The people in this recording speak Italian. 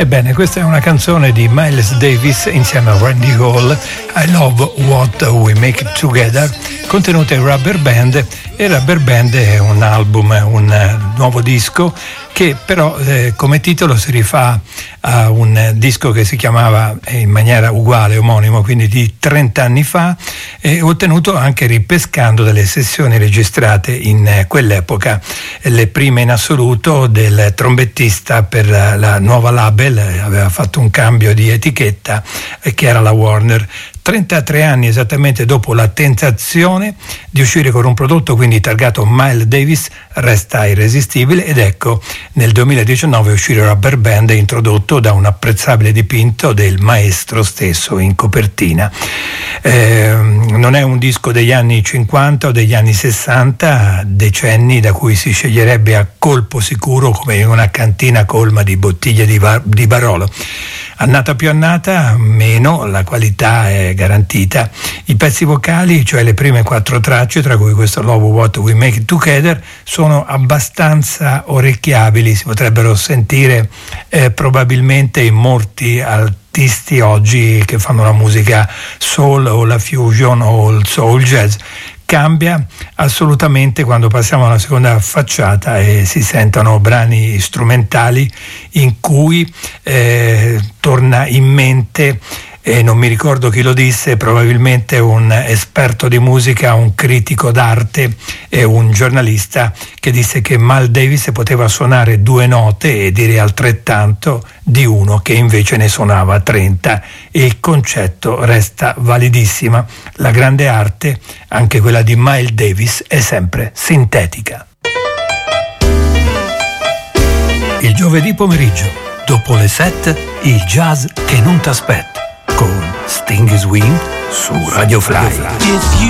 Ebbene, questa è una canzone di Miles Davis insieme a Randy Hall, I Love What We Make It Together, contenuta in Rubber Band. E Rubber Band è un album, un nuovo disco che però come titolo si rifà a un disco che si chiamava in maniera uguale, omonimo, quindi di 30 anni fa, ottenuto anche ripescando delle sessioni registrate in quell'epoca, le prime in assoluto del trombettista per la nuova label, aveva fatto un cambio di etichetta che era la Warner. 33 anni esattamente dopo la tentazione di uscire con un prodotto quindi targato Miles Davis, resta irresistibile, ed ecco nel 2019 uscire Rubber Band, introdotto da un apprezzabile dipinto del maestro stesso in copertina. Non è un disco degli anni 50 o degli anni 60, decenni da cui si sceglierebbe a colpo sicuro come in una cantina colma di bottiglie di Barolo. Annata più annata, meno, la qualità è garantita. I pezzi vocali, cioè le prime 4 tracce, tra cui questo Love What We Make It Together, sono abbastanza orecchiabili, si potrebbero sentire probabilmente in molti artisti oggi che fanno la musica soul o la fusion o il soul jazz. Cambia assolutamente quando passiamo alla seconda facciata e si sentono brani strumentali in cui torna in mente, non mi ricordo chi lo disse, probabilmente un esperto di musica, un critico d'arte e un giornalista, che disse che Miles Davis poteva suonare 2 note e dire altrettanto di uno che invece ne suonava 30, e il concetto resta validissima. La grande arte, anche quella di Miles Davis, è sempre sintetica. Il giovedì pomeriggio, dopo le 7, il jazz che non t'aspetta, con Sting Swing su Radio Fly.